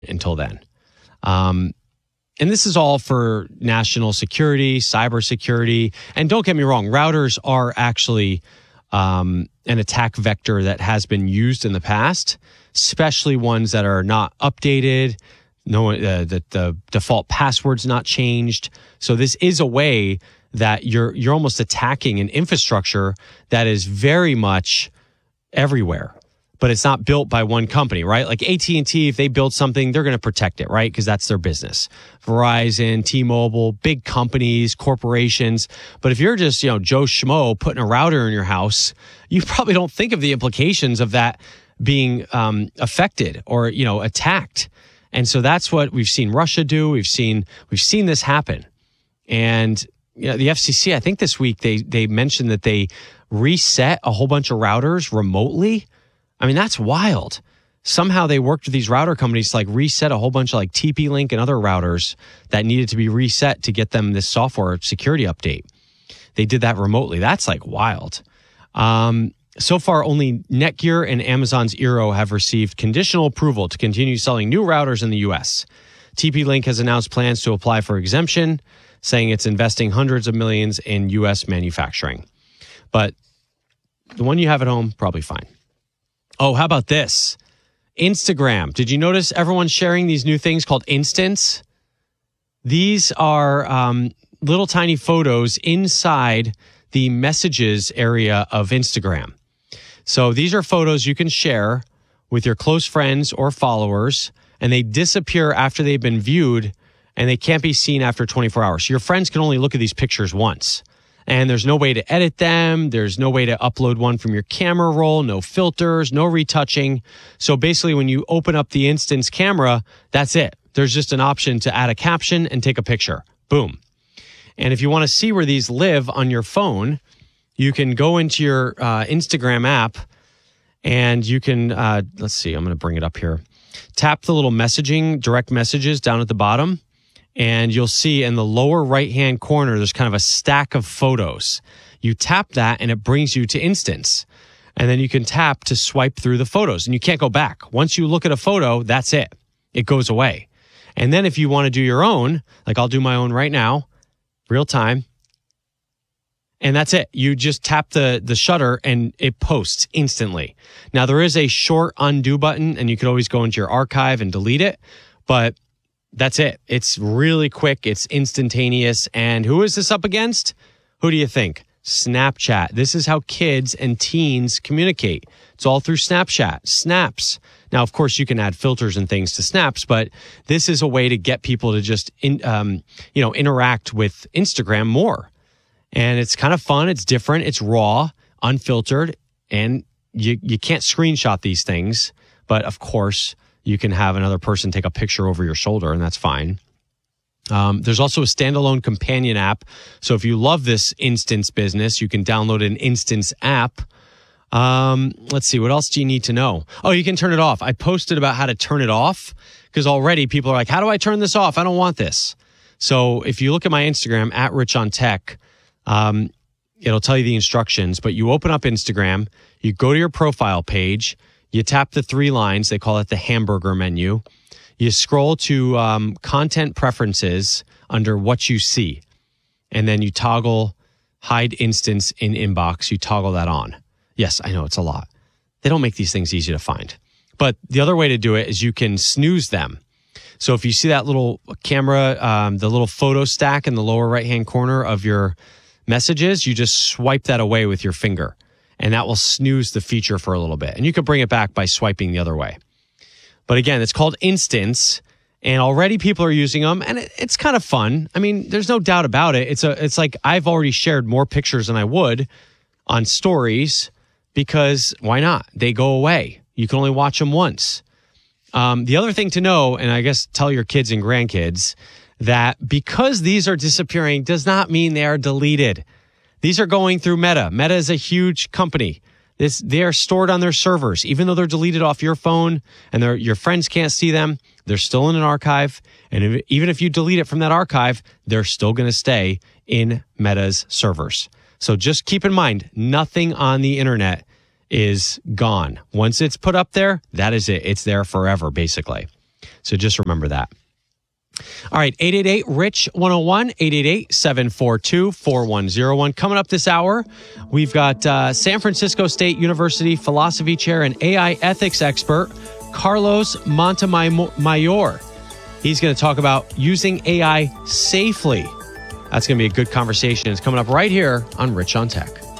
until then. And this is all for national security, cybersecurity. And don't get me wrong, routers are actually an attack vector that has been used in the past, especially ones that are not updated, that the default password's not changed. So this is a way that you're almost attacking an infrastructure that is very much everywhere. But it's not built by one company, right? Like AT&T, if they build something, they're going to protect it, right? Because that's their business. Verizon, T-Mobile, big companies, corporations. But if you're just, Joe Schmo putting a router in your house, you probably don't think of the implications of that being affected or, attacked. And so that's what we've seen Russia do. We've seen this happen. And the FCC, I think this week they mentioned that they reset a whole bunch of routers remotely. I mean, that's wild. Somehow they worked with these router companies to reset a whole bunch of TP-Link and other routers that needed to be reset to get them this software security update. They did that remotely. That's wild. So far, only Netgear and Amazon's Eero have received conditional approval to continue selling new routers in the U.S. TP-Link has announced plans to apply for exemption, saying it's investing hundreds of millions in U.S. manufacturing. But the one you have at home, probably fine. Oh, how about this? Instagram. Did you notice everyone's sharing these new things called Instants? These are little tiny photos inside the messages area of Instagram. So these are photos you can share with your close friends or followers, and they disappear after they've been viewed, and they can't be seen after 24 hours. So your friends can only look at these pictures once. And there's no way to edit them. There's no way to upload one from your camera roll, no filters, no retouching. So basically, when you open up the Instance camera, that's it. There's just an option to add a caption and take a picture. Boom. And if you want to see where these live on your phone, you can go into your Instagram app and you can, let's see, I'm going to bring it up here. Tap the little messaging, direct messages down at the bottom. And you'll see in the lower right-hand corner, there's kind of a stack of photos. You tap that, and it brings you to Instance. And then you can tap to swipe through the photos, and you can't go back. Once you look at a photo, that's it. It goes away. And then if you want to do your own, I'll do my own right now, real time, and that's it. You just tap the shutter, and it posts instantly. Now, there is a short undo button, and you can always go into your archive and delete it, but that's it. It's really quick. It's instantaneous. And who is this up against? Who do you think? Snapchat. This is how kids and teens communicate. It's all through Snapchat, Snaps. Now, of course, you can add filters and things to Snaps, but this is a way to get people to just, interact with Instagram more. And it's kind of fun. It's different. It's raw, unfiltered, and you can't screenshot these things. But of course, you can have another person take a picture over your shoulder, and that's fine. There's also a standalone companion app. So if you love this Instance business, you can download an Instance app. Let's see. What else do you need to know? Oh, you can turn it off. I posted about how to turn it off because already people are like, how do I turn this off? I don't want this. So if you look at my Instagram, @RichOnTech, it'll tell you the instructions. But you open up Instagram, you go to your profile page, you tap the three lines. They call it the hamburger menu. You scroll to content preferences under what you see. And then you toggle hide instance in inbox. You toggle that on. Yes, I know it's a lot. They don't make these things easy to find. But the other way to do it is you can snooze them. So if you see that little camera, the little photo stack in the lower right-hand corner of your messages, you just swipe that away with your finger. And that will snooze the feature for a little bit. And you can bring it back by swiping the other way. But again, it's called Instance, and already people are using them, and it's kind of fun. I mean, there's no doubt about it. It's like I've already shared more pictures than I would on stories because why not? They go away. You can only watch them once. The other thing to know, and I guess tell your kids and grandkids, that because these are disappearing does not mean they are deleted. These are going through Meta. Meta is a huge company. They are stored on their servers. Even though they're deleted off your phone and your friends can't see them, they're still in an archive. And even if you delete it from that archive, they're still going to stay in Meta's servers. So just keep in mind, nothing on the internet is gone. Once it's put up there, that is it. It's there forever, basically. So just remember that. All right, 888-RICH-101, 888-742-4101. Coming up this hour, we've got San Francisco State University philosophy chair and AI ethics expert, Carlos Montemayor. He's going to talk about using AI safely. That's going to be a good conversation. It's coming up right here on Rich on Tech.